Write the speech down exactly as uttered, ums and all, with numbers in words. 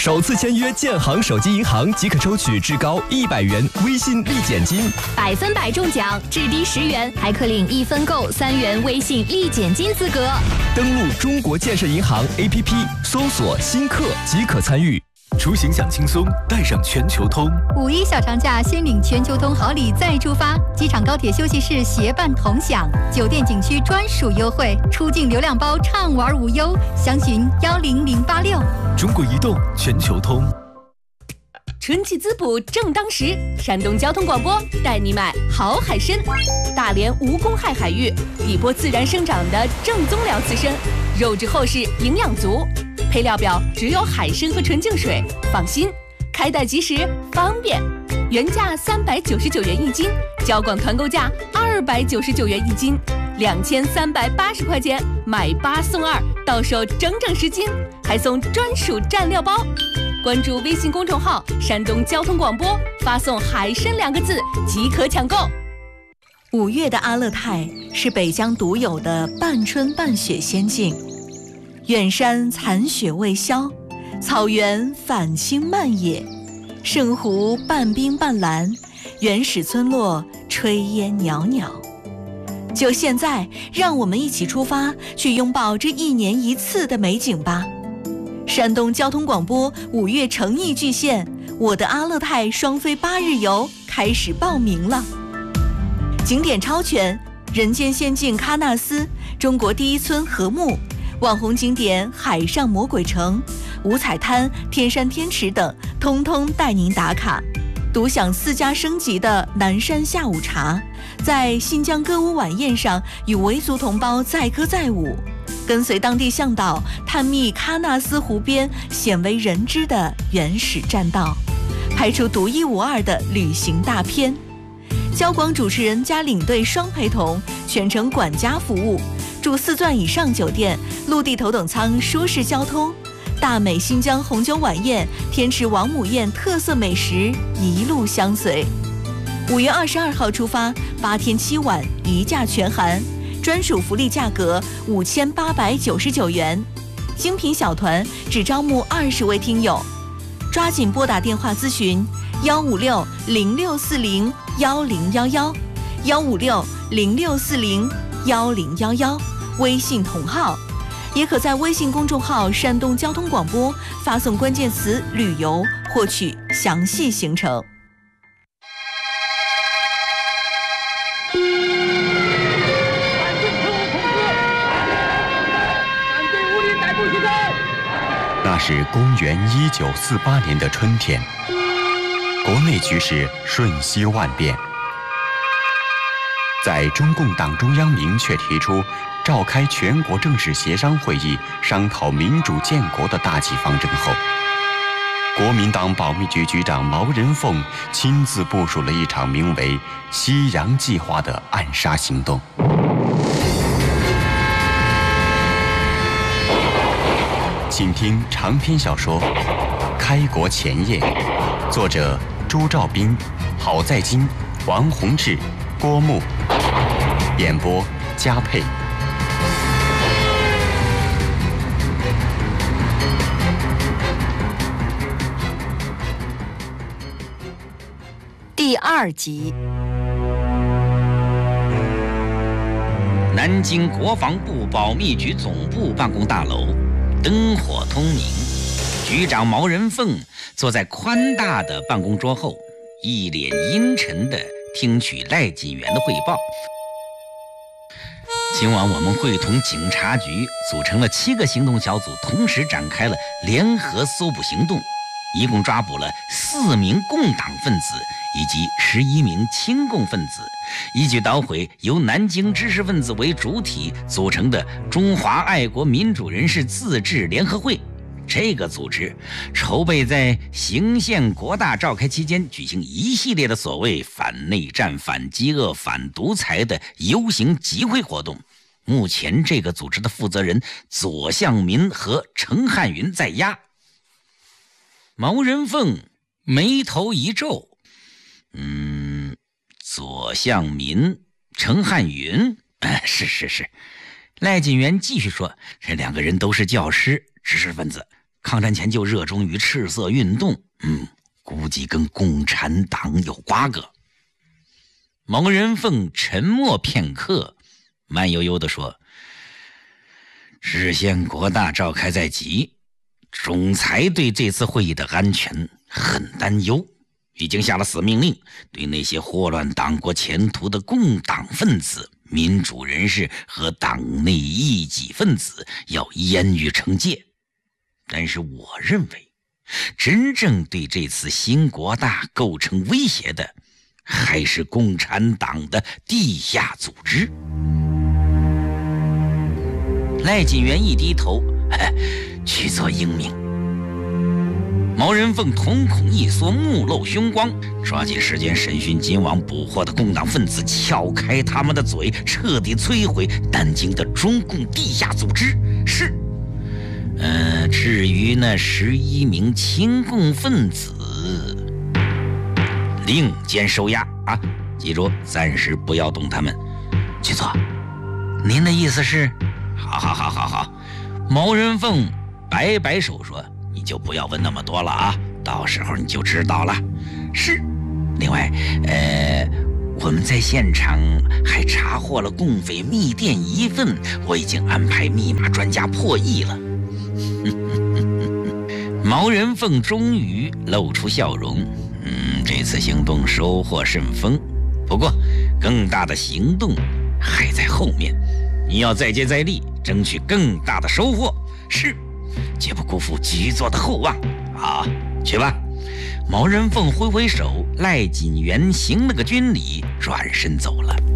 首次签约建行手机银行即可抽取至高一百元微信立减金， 百分百中奖，至低十元，还可领一分购三元微信立减金资格。 登录中国建设银行 A P P， 搜索新客即可参与。 出行想轻松，带上全球通。 五一小长假，先领全球通好礼再出发。机场、高铁休息室协办同享，酒店景区专属优惠，出境流量包畅玩无忧。详询幺零零八六。 中国移动全球通。 春季滋补正当时，山东交通广播带你买好海参。大连无公害海域，底波自然生长的正宗辽刺参，肉质厚实，营养足。配料表只有海参和纯净水，放心，开袋即时，方便。原价三百九十九元一斤，交广团购价二百九十九元一斤，两千三百八十块钱买八送二，到手整整十斤，还送专属蘸料包。关注微信公众号“山东交通广播”，发送“海参”两个字即可抢购。 五月的阿勒泰是北疆独有的半春半雪仙境。远山残雪未消，草原返青漫野，圣湖半冰半蓝，原始村落炊烟袅袅。就现在，让我们一起出发，去拥抱这一年一次的美景吧！山东交通广播五月诚意巨献，我的阿勒泰双飞八日游开始报名了。景点超全，人间仙境喀纳斯，中国第一村禾木。网红景点海上魔鬼城、五彩滩、天山天池等，通通带您打卡。独享四家升级的南山下午茶，在新疆歌舞晚宴上与维族同胞载歌载舞，跟随当地向导探秘喀纳斯湖边鲜为人知的原始栈道，拍出独一无二的旅行大片。交广主持人加领队双陪同，全程管家服务。住四钻以上酒店，陆地头等舱舒适交通，大美新疆红酒晚宴、天池王母宴特色美食一路相随。五月二十二号出发，八天七晚一价全含，专属福利价格五千八百九十九元，精品小团只招募二十位听友，抓紧拨打电话咨询幺五六零六四零幺零幺幺幺五六零六四零幺零幺幺，微信同号，也可在微信公众号山东交通广播发送关键词旅游获取详细行程。 那是公元一九四八年的春天，国内局势瞬息万变。在中共党中央明确提出召开全国正式协商会议商讨民主建国的大计方针后，国民党保密局局长毛人凤亲自部署了一场名为“西洋计划”的暗杀行动。请听长篇小说《开国前夜》，作者朱兆斌、郝在金、王洪志、郭牧，演播佳佩。 第二集。 南京国防部保密局总部办公大楼灯火通明，局长毛人凤坐在宽大的办公桌后，一脸阴沉地听取赖锦元的汇报。今晚我们会同警察局组成了七个行动小组，同时展开了联合搜捕行动，一共抓捕了四名共党分子以及十一名亲共分子，一举捣毁由南京知识分子为主体组成的中华爱国民主人士自治联合会。这个组织筹备在行宪国大召开期间举行一系列的所谓反内战、反饥饿、反独裁的游行集会活动。目前这个组织的负责人左向民和程汉云在押。毛人凤眉头一皱，嗯，左向民、程汉云，呃、是是是。赖锦元继续说，这两个人都是教师、知识分子， 抗战前就热衷于赤色运动，嗯，估计跟共产党有瓜葛。毛人凤沉默片刻，慢悠悠地说：知县国大召开在即，总裁对这次会议的安全很担忧，已经下了死命令，对那些祸乱党国前途的共党分子、民主人士和党内异己分子要严于惩戒。但是我认为，真正对这次新国大构成威胁的，还是共产党的地下组织。赖锦元一低头，去做英明。毛人凤瞳孔一缩，目露凶光，抓紧时间审讯今晚捕获的共党分子，撬开他们的嘴，彻底摧毁南京的中共地下组织。是，呃，至于那十一名亲共分子，另间收押啊！记住，暂时不要动他们。去做。您的意思是？好好好好好。毛人凤摆摆手说：你就不要问那么多了啊，到时候你就知道了。是。另外，呃，我们在现场还查获了共匪密电一份，我已经安排密码专家破译了。毛人凤终于露出笑容，嗯，这次行动收获甚丰，不过更大的行动还在后面，你要再接再厉，争取更大的收获。是，绝不辜负局座的厚望。好，去吧。毛人凤挥挥手，赖锦元行了个军礼，转身走了。